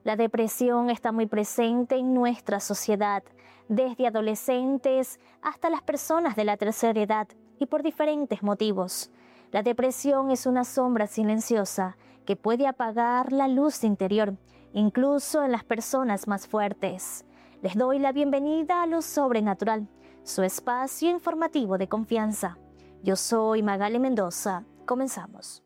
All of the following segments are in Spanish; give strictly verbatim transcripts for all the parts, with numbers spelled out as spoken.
La depresión está muy presente en nuestra sociedad, desde adolescentes hasta las personas de la tercera edad y por diferentes motivos. La depresión es una sombra silenciosa que puede apagar la luz interior, incluso en las personas más fuertes. Les doy la bienvenida a Lo Sobrenatural, su espacio informativo de confianza. Yo soy Magali Mendoza. Comenzamos.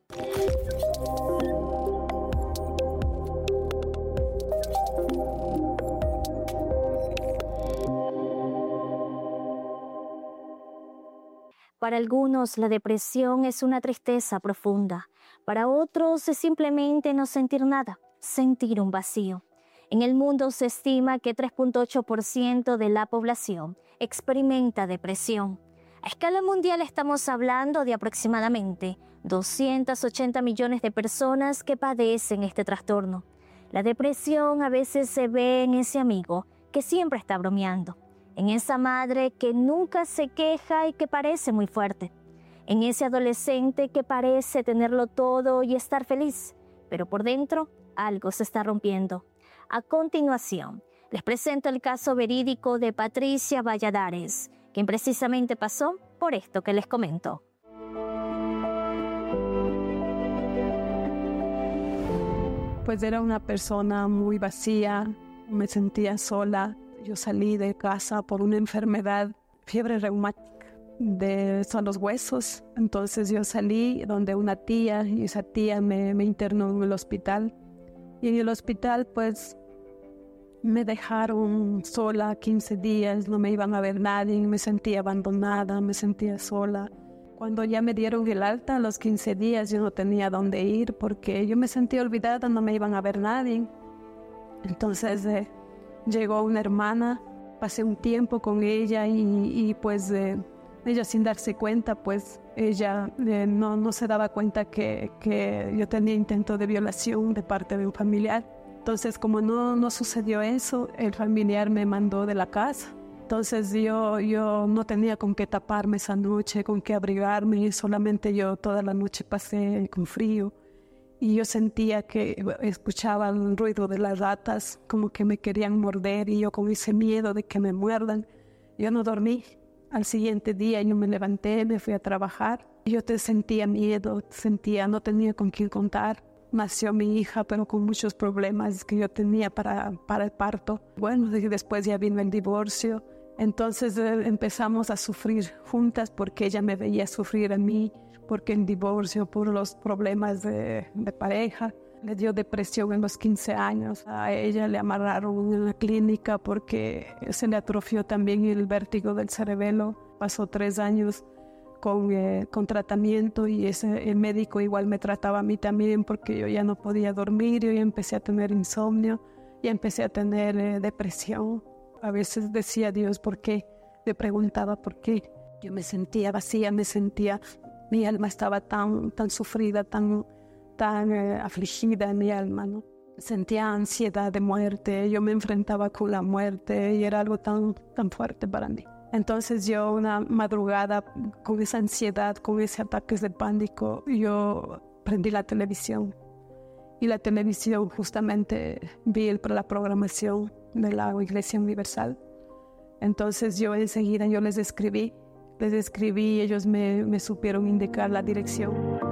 Para algunos, la depresión es una tristeza profunda. Para otros, es simplemente no sentir nada, sentir un vacío. En el mundo se estima que tres punto ocho por ciento de la población experimenta depresión. A escala mundial estamos hablando de aproximadamente doscientos ochenta millones de personas que padecen este trastorno. La depresión a veces se ve en ese amigo que siempre está bromeando, en esa madre que nunca se queja y que parece muy fuerte, en ese adolescente que parece tenerlo todo y estar feliz, pero por dentro algo se está rompiendo. A continuación, les presento el caso verídico de Patricia Valladares, quien precisamente pasó por esto que les comento. Pues era una persona muy vacía, me sentía sola. Yo salí de casa por una enfermedad, fiebre reumática, de son los huesos. Entonces yo salí donde una tía y esa tía me, me internó en el hospital. Y en el hospital pues me dejaron sola quince días, no me iban a ver nadie, me sentía abandonada, me sentía sola. Cuando ya me dieron el alta a los quince días yo no tenía dónde ir porque yo me sentía olvidada, no me iban a ver nadie. Entonces eh, llegó una hermana, pasé un tiempo con ella y, y pues eh, ella sin darse cuenta, pues ella eh, no, no se daba cuenta que, que yo tenía intento de violación de parte de un familiar. Entonces, como no, no sucedió eso, el familiar me mandó de la casa. Entonces yo, yo no tenía con qué taparme esa noche, con qué abrigarme, solamente yo toda la noche pasé con frío. Y yo sentía que escuchaba el ruido de las ratas, como que me querían morder, y yo con ese miedo de que me muerdan, yo no dormí. Al siguiente día yo me levanté, me fui a trabajar. Yo te sentía miedo, sentía, no tenía con quién contar. Nació mi hija, pero con muchos problemas que yo tenía para, para el parto. Bueno, después ya vino el divorcio. Entonces eh, empezamos a sufrir juntas porque ella me veía sufrir a mí, porque el divorcio, por los problemas de, de pareja. Le dio depresión en los quince años. A ella le amarraron en la clínica porque se le atrofió también el vértigo del cerebelo. Pasó tres años con, eh, con tratamiento y ese, el médico igual me trataba a mí también porque yo ya no podía dormir, yo ya empecé a tener insomnio, ya empecé a tener eh, depresión. A veces decía Dios, ¿por qué? Le preguntaba por qué. Yo me sentía vacía, me sentía, mi alma estaba tan, tan sufrida, tan, tan eh, afligida en mi alma, ¿no? Sentía ansiedad de muerte, yo me enfrentaba con la muerte y era algo tan, tan fuerte para mí. Entonces yo una madrugada con esa ansiedad, con ese ataques de pánico, yo prendí la televisión. Y la televisión justamente vi el, la programación de la Iglesia Universal. Entonces yo enseguida yo les escribí, les escribí y ellos me, me supieron indicar la dirección.